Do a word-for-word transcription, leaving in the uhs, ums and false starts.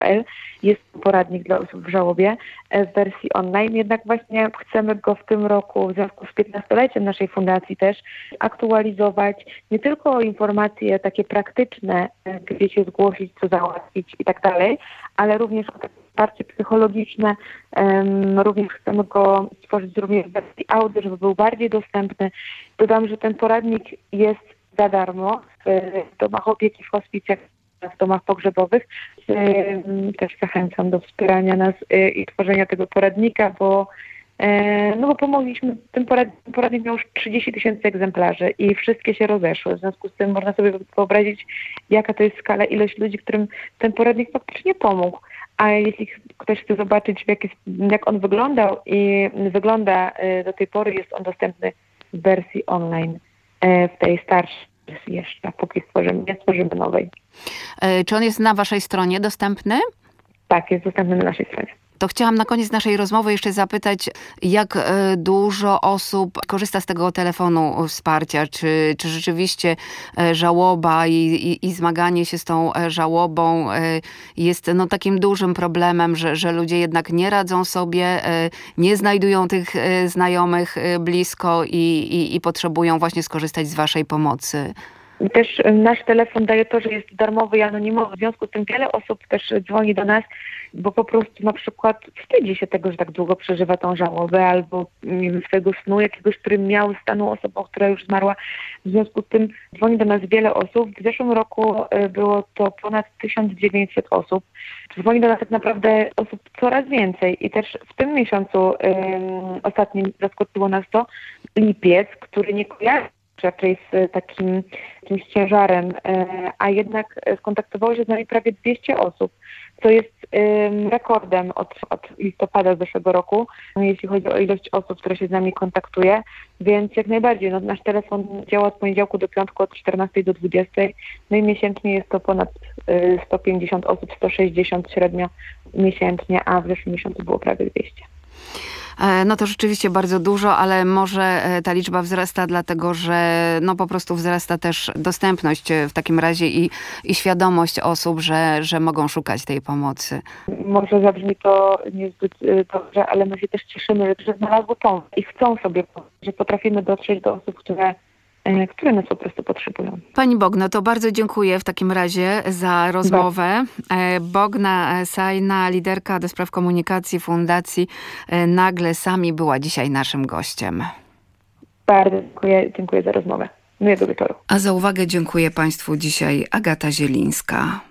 Jest poradnik dla osób w żałobie w wersji online, jednak właśnie chcemy go w tym roku, w związku z piętnastoleciem naszej fundacji też, aktualizować nie tylko informacje takie praktyczne, gdzie się zgłosić, co załatwić i tak dalej, ale również o takie wsparcie psychologiczne. Um, również chcemy go stworzyć również w wersji audio, żeby był bardziej dostępny. Dodam, że ten poradnik jest za darmo w domach opieki, w hospicjach, w domach pogrzebowych. Też zachęcam do wspierania nas i tworzenia tego poradnika, bo, no bo pomogliśmy, ten poradnik, poradnik miał już trzydzieści tysięcy egzemplarzy i wszystkie się rozeszły. W związku z tym można sobie wyobrazić, jaka to jest skala, ilość ludzi, którym ten poradnik faktycznie pomógł. A jeśli ktoś chce zobaczyć, jak, jest, jak on wyglądał i wygląda do tej pory, jest on dostępny w wersji online, w tej starszej jeszcze, póki stworzymy, nie stworzymy nowej. Czy on jest na waszej stronie dostępny? Tak, jest dostępny na naszej stronie. To chciałam na koniec naszej rozmowy jeszcze zapytać, jak dużo osób korzysta z tego telefonu wsparcia? Czy, czy rzeczywiście żałoba i, i, i zmaganie się z tą żałobą jest no, takim dużym problemem, że, że ludzie jednak nie radzą sobie, nie znajdują tych znajomych blisko i, i, i potrzebują właśnie skorzystać z waszej pomocy? Też nasz telefon daje to, że jest darmowy i anonimowy. W związku z tym wiele osób też dzwoni do nas, bo po prostu na przykład wstydzi się tego, że tak długo przeżywa tą żałobę, albo nie wiem, swojego snu jakiegoś, który miał, stanął osobą, która już zmarła. W związku z tym dzwoni do nas wiele osób. W zeszłym roku było to ponad tysiąc dziewięćset osób. Dzwoni do nas tak naprawdę osób coraz więcej. I też w tym miesiącu um, ostatnim zaskoczyło nas to lipiec, który nie kojarzy raczej z takim jakimś ciężarem, a jednak skontaktowało się z nami prawie dwieście osób, co jest rekordem od, od listopada zeszłego roku, jeśli chodzi o ilość osób, które się z nami kontaktuje, więc jak najbardziej, no, nasz telefon działa od poniedziałku do piątku od czternastej do dwudziestej, no i miesięcznie jest to ponad sto pięćdziesiąt osób, sto sześćdziesiąt średnio miesięcznie, a w zeszłym miesiącu było prawie dwieście. No to rzeczywiście bardzo dużo, ale może ta liczba wzrasta dlatego, że no po prostu wzrasta też dostępność w takim razie i, i świadomość osób, że, że mogą szukać tej pomocy. Może zabrzmi to niezbyt dobrze, ale my się też cieszymy, że znalazły pomoc i chcą sobie pomóc, że potrafimy dotrzeć do osób, które które nas po prostu potrzebują. Pani Bogno, to bardzo dziękuję w takim razie za rozmowę. Bardzo. Bogna Sajna, liderka do spraw komunikacji Fundacji Nagle Sami, była dzisiaj naszym gościem. Bardzo dziękuję, dziękuję za rozmowę. Miłego wieczoru. A za uwagę dziękuję Państwu dzisiaj Agata Zielińska.